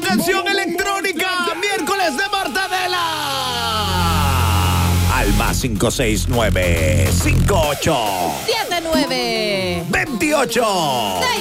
canción electrónica. Miércoles de Martadela. Alma 569 58 79 28